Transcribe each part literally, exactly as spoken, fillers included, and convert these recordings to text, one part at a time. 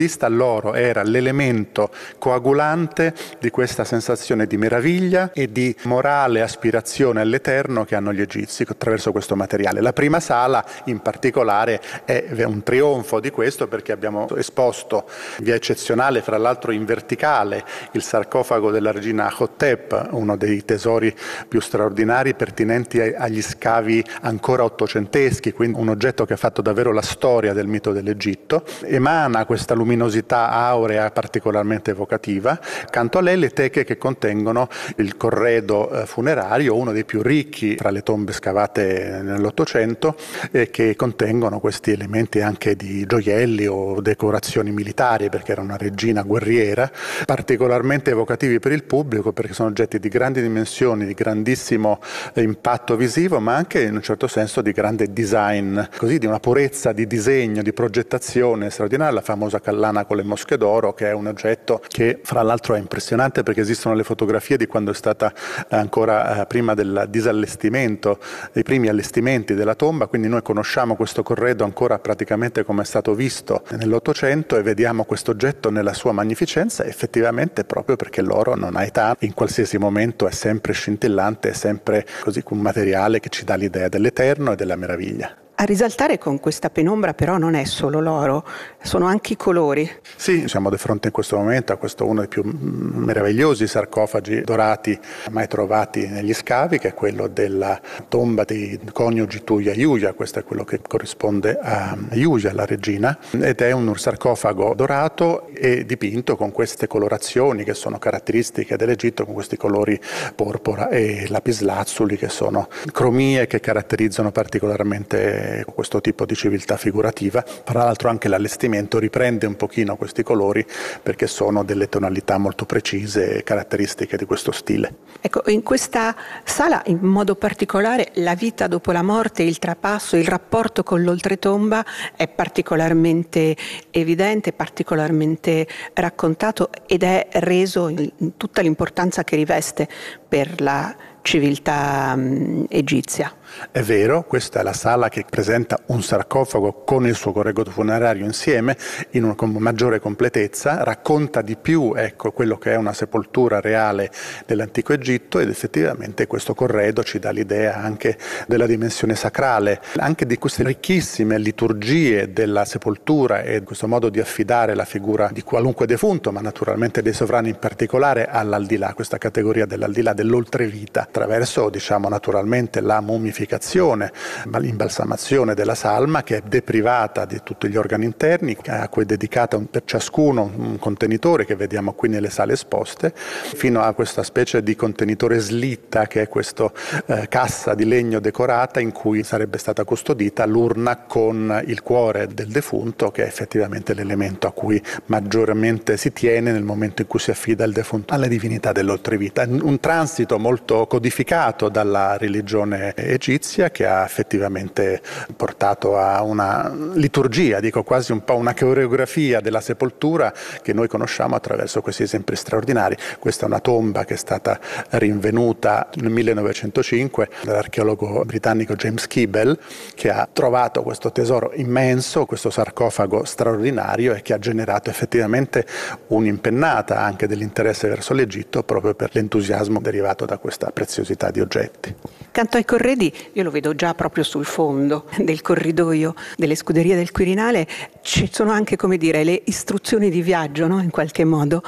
L'oro era l'elemento coagulante di questa sensazione di meraviglia e di morale aspirazione all'eterno che hanno gli egizi attraverso questo materiale. La prima sala in particolare è un trionfo di questo, perché abbiamo esposto in via eccezionale, fra l'altro in verticale, il sarcofago della regina Hotep, uno dei tesori più straordinari pertinenti agli scavi ancora ottocenteschi, quindi un oggetto che ha fatto davvero la storia del mito dell'Egitto. Emana questa luminosità aurea particolarmente evocativa. Accanto a lei le teche che contengono il corredo funerario, uno dei più ricchi tra le tombe scavate nell'Ottocento, e che contengono questi elementi anche di gioielli o decorazioni militari, perché era una regina guerriera, particolarmente evocativi per il pubblico, perché sono oggetti di grandi dimensioni, di grandissimo impatto visivo, ma anche in un certo senso di grande design, così di una purezza di disegno, di progettazione straordinaria. La famosa Callana con le mosche d'oro, che è un oggetto che fra l'altro è impressionante, perché esistono le fotografie di quando è stata ancora prima del disallestimento, dei primi allestimenti della tomba, quindi noi conosciamo questo corredo ancora praticamente come è stato visto nell'Ottocento e vediamo questo oggetto nella sua magnificenza, effettivamente proprio perché l'oro non ha età, in qualsiasi momento è sempre scintillante, è sempre così un materiale che ci dà l'idea dell'eterno e della meraviglia. A risaltare con questa penombra però non è solo l'oro, sono anche i colori. Sì, siamo di fronte in questo momento a questo uno dei più meravigliosi sarcofagi dorati mai trovati negli scavi, che è quello della tomba dei coniugi Tuya e Yuya. Questo è quello che corrisponde a Yuya, la regina, ed è un sarcofago dorato e dipinto con queste colorazioni che sono caratteristiche dell'Egitto, con questi colori porpora e lapislazzuli, che sono cromie che caratterizzano particolarmente questo tipo di civiltà figurativa. Tra l'altro anche l'allestimento riprende un pochino questi colori, perché sono delle tonalità molto precise e caratteristiche di questo stile. Ecco, in questa sala in modo particolare la vita dopo la morte, il trapasso, il rapporto con l'oltretomba è particolarmente evidente, particolarmente raccontato, ed è reso in tutta l'importanza che riveste per la civiltà um, egizia. È vero, questa è la sala che presenta un sarcofago con il suo corredo funerario insieme, in una con maggiore completezza, racconta di più ecco, quello che è una sepoltura reale dell'antico Egitto, ed effettivamente questo corredo ci dà l'idea anche della dimensione sacrale, anche di queste ricchissime liturgie della sepoltura e questo modo di affidare la figura di qualunque defunto, ma naturalmente dei sovrani in particolare, all'aldilà, questa categoria dell'aldilà, dell'oltrevita, attraverso diciamo naturalmente la mummificazione, l'imbalsamazione della salma, che è deprivata di tutti gli organi interni, a cui è dedicata un, per ciascuno un contenitore che vediamo qui nelle sale esposte, fino a questa specie di contenitore slitta, che è questa eh, cassa di legno decorata in cui sarebbe stata custodita l'urna con il cuore del defunto, che è effettivamente l'elemento a cui maggiormente si tiene nel momento in cui si affida il defunto alle divinità dell'oltrevita. Un transito molto codificato dalla religione egizia, che ha effettivamente portato a una liturgia, dico quasi un po' una coreografia della sepoltura che noi conosciamo attraverso questi esempi straordinari. Questa è una tomba che è stata rinvenuta nel millenovecentocinque dall'archeologo britannico James Keeble, che ha trovato questo tesoro immenso, questo sarcofago straordinario, e che ha generato effettivamente un'impennata anche dell'interesse verso l'Egitto, proprio per l'entusiasmo derivato da questa preziosità di oggetti. Accanto ai corredi, io lo vedo già proprio sul fondo del corridoio delle scuderie del Quirinale, ci sono anche, come dire, le istruzioni di viaggio, no? In qualche modo,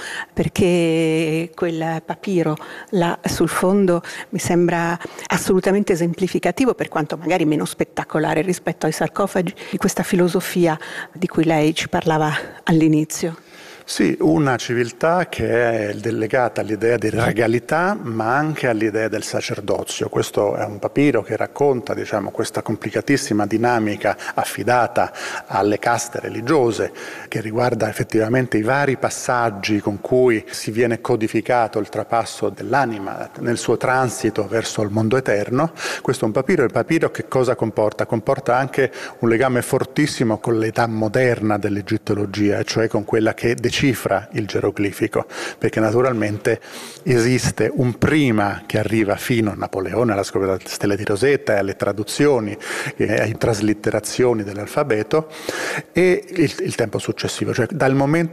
perché quel papiro là sul fondo mi sembra assolutamente esemplificativo, per quanto magari meno spettacolare rispetto ai sarcofagi, di questa filosofia di cui lei ci parlava all'inizio. Sì, una civiltà che è legata all'idea di regalità, ma anche all'idea del sacerdozio. Questo è un papiro che racconta, diciamo, questa complicatissima dinamica affidata alle caste religiose, che riguarda effettivamente i vari passaggi con cui si viene codificato il trapasso dell'anima nel suo transito verso il mondo eterno. Questo è un papiro, il papiro che cosa comporta? Comporta anche un legame fortissimo con l'età moderna dell'egittologia, e cioè con quella che decifra il geroglifico, perché naturalmente esiste un prima che arriva fino a Napoleone, alla scoperta della stella di Rosetta e alle traduzioni, e alle traslitterazioni dell'alfabeto, e il, il tempo successivo, cioè dal momento